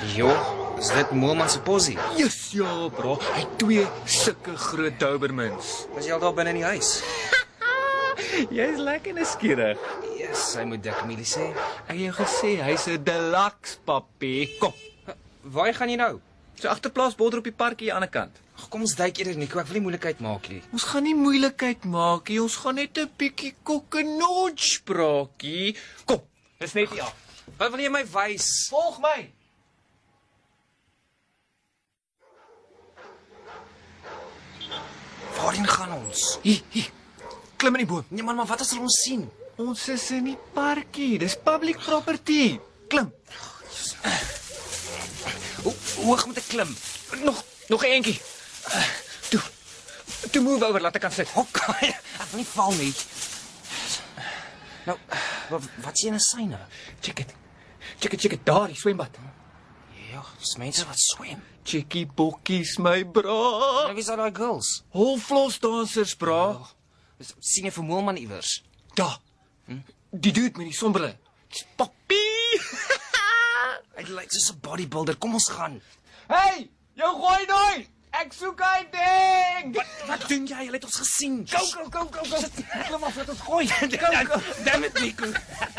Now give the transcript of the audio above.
Jo, is dit Moelman se posie? Yes, ja, bro. Hy het 2 sulke groot Dobermans. Was jy al daar binne in die huis? Jy's lekker nuuskierig. Yes, hy moet dik mielie sê. Ek het jou gesê, hy's 'n deluxe papi. Kom. Waar gaan jy nou? So agterplaas bodder op die parkie aan die ander kant. Ag, kom ons duik eerder, Nico, ek wil nie moeilikheid maak nie. Ons gaan nie moeilikheid maak nie, ons gaan net 'n bietjie kokkenotch braakie. Kom, dis net hier af. Wat wil jy my wys? Volg my. Waarheen gaan ons? Hier. Klim in die boom. Nee man, maar wat as hulle ons sien? Ons is in die parkie, dis public property. Klim. Hoe hoog moet ek klim? Nog 'n eentjie. Toe move over, laat ek kan sit. Okay, ek wil nie val nie. Nou, wat sien 'n syne? Check it. Daar, die swembad. Ja, dis mense wat swem. Chickie bokkies, my bra. Nou, wie is al daai girls? Halflos dansers, bra. Sien jy vir Moelman iewers? Daar. Die dude met die sonbrille. Dis papi. Hy lyk soos 'n bodybuilder. Kom ons gaan. Hey, jou gooi nooit. Ek soek hy ding. Wat doen jy? Hulle het ons gesien. Go. Klim af, laat ons gooi. Damn it, Nico.